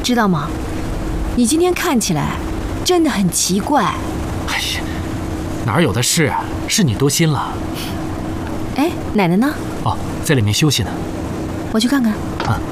知道吗？你今天看起来真的很奇怪。 哎呀，哪有的事啊，是你多心了。 哎，奶奶呢？ 哦，在里面休息呢。 我去看看。 啊。